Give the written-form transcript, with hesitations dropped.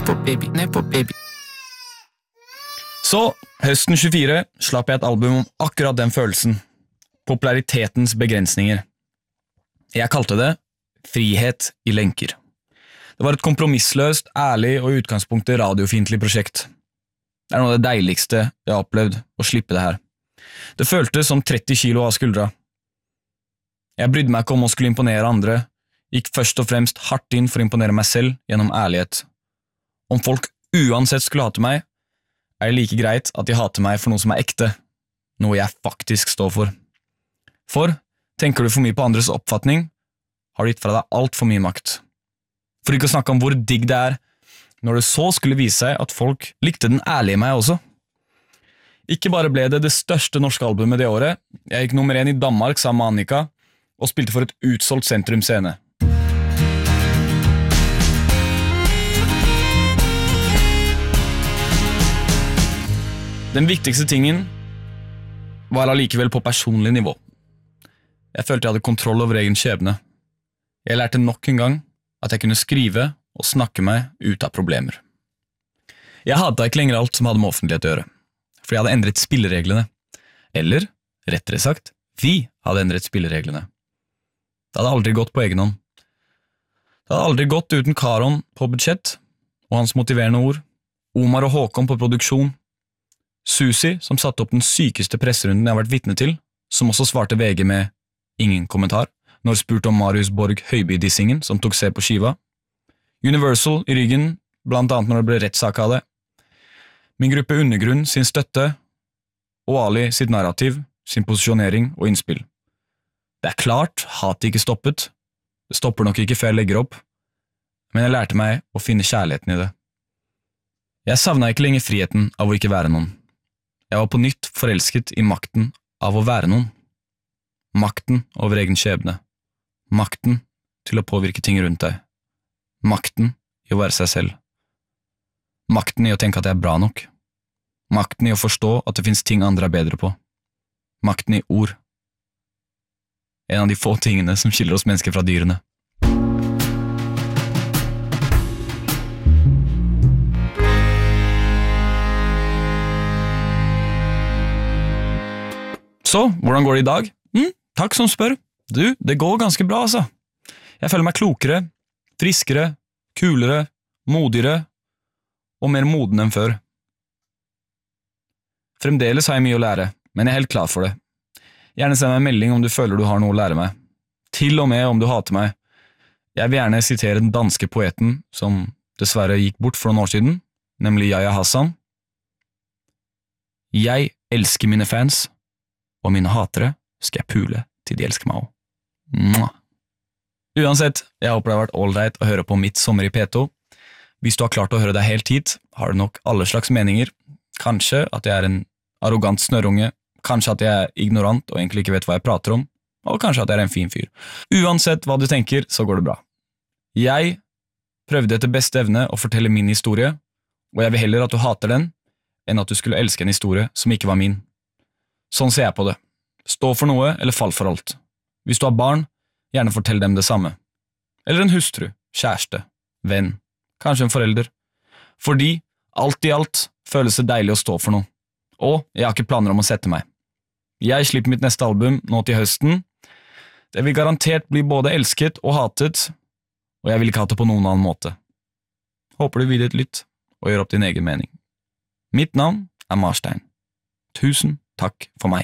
Nepo baby. Så, høsten 24 slapp jeg et album om akkurat den følelsen. Popularitetens begrensninger. Jeg kalte det Frihet i lenker. Det var et kompromissløst, ærlig og i utgangspunktet radiofiendtlig prosjekt. Det noe av det deiligste jeg har opplevd, å slippe det her. Det føltes som 30 kilo av skuldra. Jeg brydde meg ikke om å skulle imponere andre, gikk først og fremst hardt inn for å imponere meg selv gjennom ærlighet. Om folk uansett skulle hate meg, det like greit at de hater meg for noe som ekte, noe jeg faktisk står for. For, tenker du for mye på andres oppfatning, har du gitt fra deg alt for mye makt. For ikke å snakke om hvor digg det når det så skulle vise seg at folk likte den ærlige meg også. Ikke bare ble det største norske albumet det året, jeg gikk nummer 1 i Danmark sammen med Annika, og spilte for et utsolgt sentrumscene. Den viktigste tingen var allikevel på personlig nivå. Jeg følte jeg hadde kontroll over egen skjebne. Jeg lærte nok en gang at jeg kunne skrive og snakke meg ut av problemer. Jeg hatet ikke lenger alt som hadde med offentlighet å gjøre, for jeg hadde endret spillereglene. Eller, rettere sagt, vi hadde endret spillereglene. Det hadde aldri gått på egen hånd. Det hadde aldri gått uten Karon på budsjett, og hans motiverende ord, Omar og Håkon på produksjon, Susi som satte opp den sykeste presserunden jeg har vært vitne til, som også svarte VG med ingen kommentar, når spurt om Marius Borg Høiby-dissingen som tok se på skiva, Universal i ryggen, blant annet når det ble rettssak av det, min gruppe Undergrunn sin støtte, og Ali sitt narrativ, sin posisjonering og innspill. Det klart, hatet ikke stoppet, det stopper nok ikke før jeg legger opp, men jeg lærte meg å finne kjærligheten i det. Jeg savnet ikke lenger friheten av å ikke være noen. Jeg var på nytt forelsket i makten av å være noen. Makten over egen skjebne. Makten til å påvirke ting rundt deg. Makten i å være seg selv. Makten i å tenke at jeg bra nok. Makten i å forstå at det finnes ting andre bedre på. Makten i ord. En av de få tingene som skiller oss mennesker fra dyrene. Så, hvordan går det i dag? Takk som spør. Du, det går ganske bra, altså. Jeg føler meg klokere, friskere, kulere, modigere og mer moden enn før. Fremdeles har jeg mye å lære, men jeg helt klar for det. Gjerne send meg en melding om du føler du har noe å lære meg. Til og med om du hater meg. Jeg vil gjerne sitere den danske poeten som dessverre gikk bort for noen år siden, nemlig Yahya Hassan. Jeg elsker mine fans, og mine hatere skal jeg pule til de elsker meg også. Uansett, jeg håper det har vært all right å høre på Mitt sommer i P2. Hvis du har klart å høre deg helt hit, har du nok alle slags meninger. Kanskje at jeg en arrogant snørunge, kanskje at jeg ignorant og egentlig ikke vet hva jeg prater om, og kanskje at jeg en fin fyr. Uansett hva du tenker, så går det bra. Jeg prøvde etter beste evne å fortelle min historie, og jeg vil heller at du hater den, enn at du skulle elske en historie som ikke var min. Sånn ser jeg på det. Stå for noe, eller fall for alt. Hvis du har barn, gjerne fortell dem det samme. Eller en hustru, kjæreste, venn, kanskje en forelder. Fordi, alt i alt, føles det deilig å stå for noe. Og jeg har ikke planer om å sette meg. Jeg slipper mitt neste album nå til høsten. Det vil garantert bli både elsket og hatet, og jeg vil ikke ha det på noen annen måte. Håper du vil et lytt, og gjør opp din egen mening. Mitt navn Marstein. Tusen takk for meg.